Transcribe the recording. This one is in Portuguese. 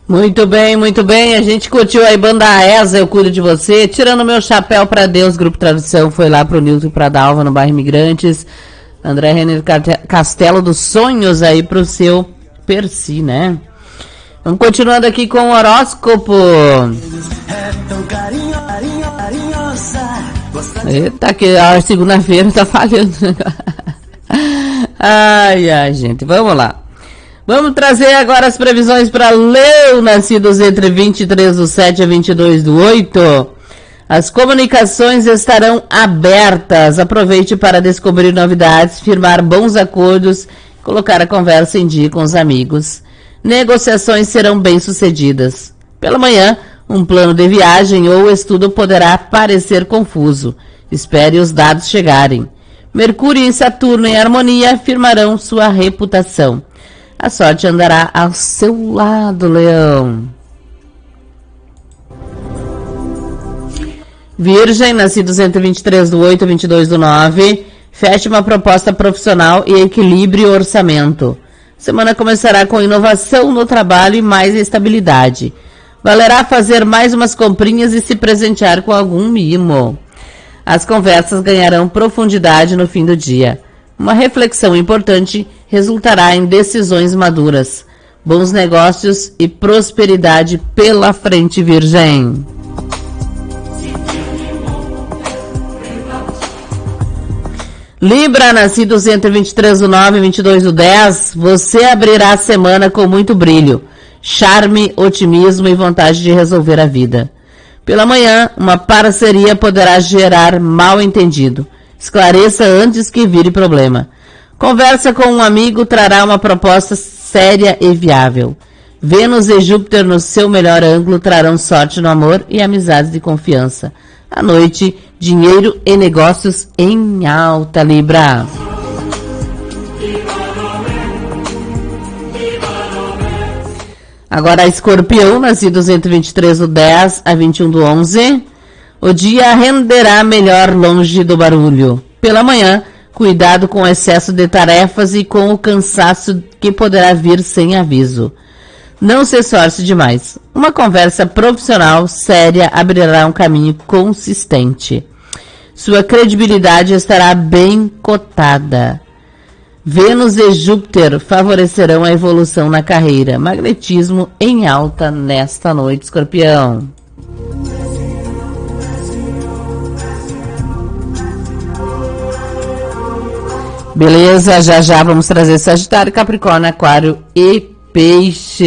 Muito bem, muito bem. A gente curtiu aí Banda Esa, Eu Cuido de Você. Tirando meu chapéu pra Deus, Grupo Tradução. Foi lá pro Nilton e pra Dalva, no bairro Imigrantes. André Renner Castelo dos Sonhos aí pro seu Percy, né? Vamos continuando aqui com o horóscopo. Eita, que a segunda-feira tá falhando. Ai, gente, vamos lá. Vamos trazer agora as previsões para Leão, nascidos entre 23/7 a 22/8. As comunicações estarão abertas. Aproveite para descobrir novidades, firmar bons acordos, colocar a conversa em dia com os amigos. Negociações serão bem-sucedidas. Pela manhã, um plano de viagem ou estudo poderá parecer confuso. Espere os dados chegarem. Mercúrio e Saturno em harmonia firmarão sua reputação. A sorte andará ao seu lado, Leão. Virgem, nascidos entre 23/8 e 22/9. Feche uma proposta profissional e equilibre o orçamento. Semana começará com inovação no trabalho e mais estabilidade. Valerá fazer mais umas comprinhas e se presentear com algum mimo. As conversas ganharão profundidade no fim do dia. Uma reflexão importante resultará em decisões maduras. Bons negócios e prosperidade pela frente, Virgem. Libra, nascidos entre 23/9 e 22/10, você abrirá a semana com muito brilho, charme, otimismo e vontade de resolver a vida. Pela manhã, uma parceria poderá gerar mal-entendido. Esclareça antes que vire problema. Conversa com um amigo trará uma proposta séria e viável. Vênus e Júpiter no seu melhor ângulo trarão sorte no amor e amizades de confiança. À noite, dinheiro e negócios em alta, Libra. Agora, Escorpião, nascidos entre 23/10 a 21/11. O dia renderá melhor longe do barulho. Pela manhã, cuidado com o excesso de tarefas e com o cansaço que poderá vir sem aviso. Não se esforce demais. Uma conversa profissional séria abrirá um caminho consistente. Sua credibilidade estará bem cotada. Vênus e Júpiter favorecerão a evolução na carreira. Magnetismo em alta nesta noite, Escorpião. Beleza, já vamos trazer Sagitário, Capricórnio, Aquário e Peixe.